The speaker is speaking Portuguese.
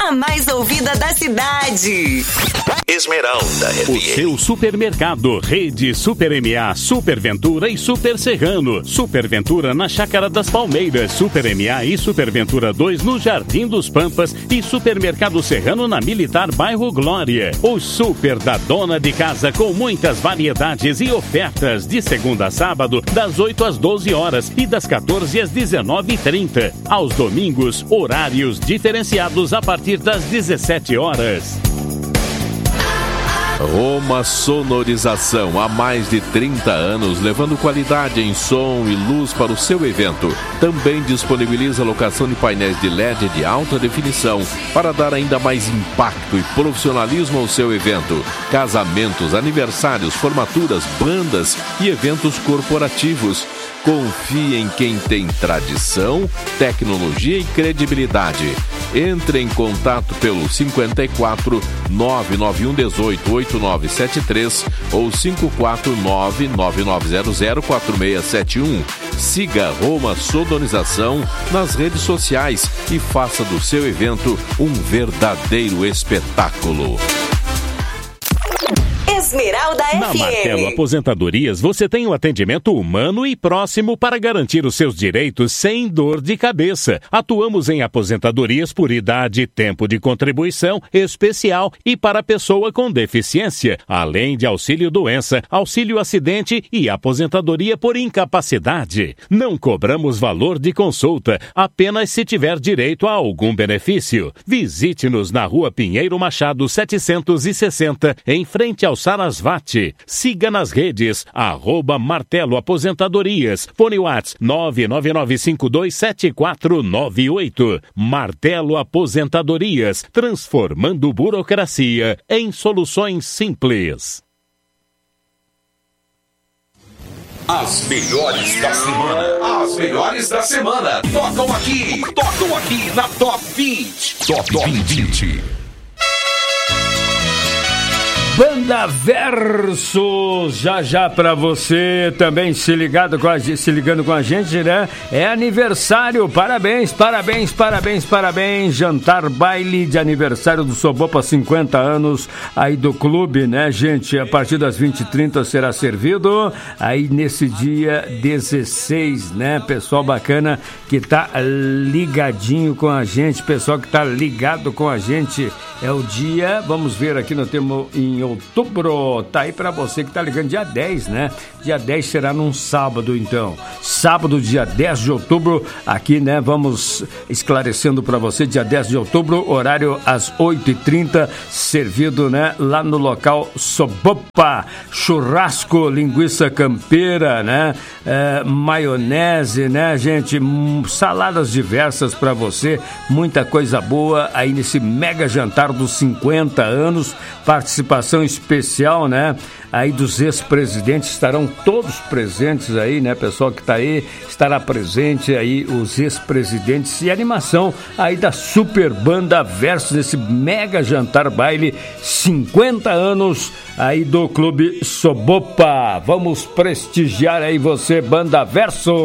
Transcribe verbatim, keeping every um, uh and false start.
a mais ouvida da cidade. Esmeralda F M. O seu supermercado, Rede Super M A, Super Ventura e Super Serrano. Super Ventura na Chácara das Palmeiras, Super M A e Super Ventura dois no Jardim dos Pampas e Supermercado Serrano na Militar Bairro Glória. O Super da Dona de Casa com muitas variedades e ofertas de segunda a sábado das oito às doze horas e das quatorze às dezenove e trinta. Aos domingos, horários diferenciados a partir das dezessete horas. Roma Sonorização, há mais de trinta anos, levando qualidade em som e luz para o seu evento. Também disponibiliza locação de painéis de L E D de alta definição para dar ainda mais impacto e profissionalismo ao seu evento. Casamentos, aniversários, formaturas, bandas e eventos corporativos. Confie em quem tem tradição, tecnologia e credibilidade. Entre em contato pelo cinquenta e quatro, nove nove um dezoito, oito nove sete três ou cinco quatro nove, nove nove zero zero, quatro seis sete um. Siga Roma Sonorização nas redes sociais e faça do seu evento um verdadeiro espetáculo. Esmeralda Na F M. Martelo Aposentadorias, você tem um atendimento humano e próximo para garantir os seus direitos sem dor de cabeça. Atuamos em aposentadorias por idade, tempo de contribuição especial e para pessoa com deficiência, além de auxílio doença, auxílio acidente e aposentadoria por incapacidade. Não cobramos valor de consulta, apenas se tiver direito a algum benefício. Visite-nos na Rua Pinheiro Machado setecentos e sessenta, em frente ao Sarasvati. Siga nas redes, arroba Martelo Aposentadorias. Fone Whats nove nove nove cinco dois sete quatro nove oito. Martelo Aposentadorias, transformando burocracia em soluções simples. As melhores da semana. As melhores da semana. Tocam aqui. Tocam aqui na Top vinte. Top vinte. Banda Versus, já já pra você também se ligado com a, se ligando com a gente, né? É aniversário, parabéns, parabéns, parabéns, parabéns. Jantar baile de aniversário do Sobopa, cinquenta anos aí do clube, né, gente? A partir das vinte e trinta será servido aí nesse dia dezesseis, né? Pessoal bacana que tá ligadinho com a gente, pessoal que tá ligado com a gente. É o dia, vamos ver aqui, nós temos em outubro, tá aí pra você que tá ligando, dia dez, né? Dia dez será num sábado, então. Sábado, dia dez de outubro, aqui, né? Vamos esclarecendo pra você, dia dez de outubro, horário às oito e trinta, servido, né? Lá no local Sobopa, churrasco, linguiça campeira, né? É, maionese, né, gente? Saladas diversas pra você, muita coisa boa aí nesse mega jantar dos cinquenta anos, participação especial, né? Aí dos ex-presidentes, estarão todos presentes aí, né? Pessoal que tá aí, estará presente aí os ex-presidentes e animação aí da Super Banda Versus, esse mega jantar baile, cinquenta anos aí do Clube Sobopa. Vamos prestigiar aí você, Banda Versus.